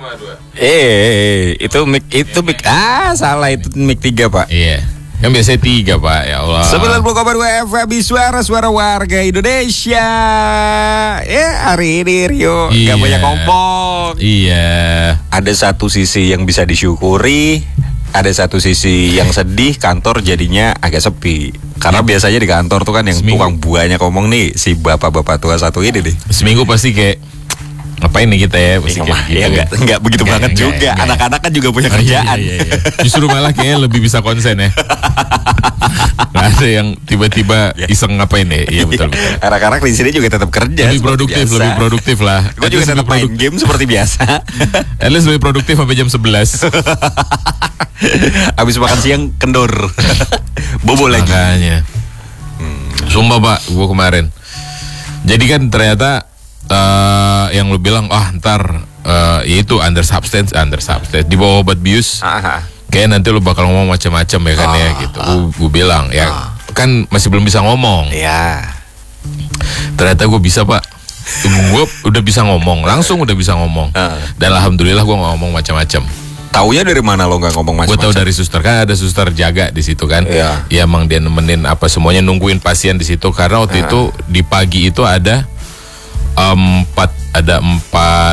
Itu mic salah, itu mic 3 Pak. Iya. Kan biasanya 3 Pak, ya Allah. 90,2 FM suara warga Indonesia. Hari ini Rio gak banyak ngomong. Iya. Ada satu sisi yang bisa disyukuri, ada satu sisi yang sedih. Kantor jadinya agak sepi. Karena biasanya di kantor tuh kan yang tukang banyak ngomong nih, si bapak-bapak tua satu ini nih. Seminggu pasti kayak ngapain nih kita ya? Pasti enggak begitu banget juga. Anak-anak kan juga punya kerjaan. Iya. Justru malah kayaknya lebih bisa konsen ya. Nggak ada yang tiba-tiba iseng ngapain ya? Iya betul. Anak-anak di sini juga tetap kerja. Lebih produktif lah. Gue juga tetap main game seperti biasa. At least lebih produktif sampai jam 11. Abis makan siang kendor. Bobo lagi. Makanya. Sumpah Pak, gue kemarin. Jadi kan ternyata yang lu bilang ntar yaitu under substance di bawah obat bius. Kayak nanti lu bakal ngomong macam-macam ya kan ya gitu. Gue bilang ya kan masih belum bisa ngomong. Iya. Ternyata gue bisa Pak. Gue udah bisa ngomong, langsung udah bisa ngomong. Dan alhamdulillah gue nggak ngomong macam-macam. Taunya dari mana lo nggak ngomong macam-macam? Gue tahu dari suster, kan ada suster jaga di situ kan. Iya. Ya emang dia nemenin apa semuanya, nungguin pasien di situ karena waktu itu di pagi itu ada 4